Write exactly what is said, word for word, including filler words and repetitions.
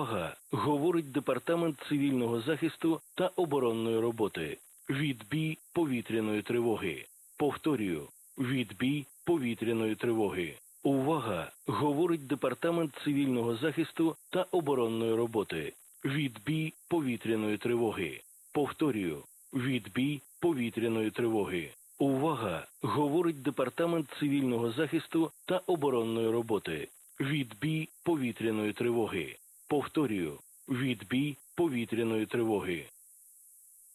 Увага! Говорить Департамент цивільного захисту та оборонної роботи. Відбій повітряної тривоги. Повторюю. Відбій повітряної тривоги. Увага! Говорить Департамент цивільного захисту та оборонної роботи. Відбій повітряної тривоги. Повторюю. Відбій повітряної тривоги. Увага! Говорить Департамент цивільного захисту та оборонної роботи. Відбій повітряної тривоги. Повторюю. Відбій повітряної тривоги.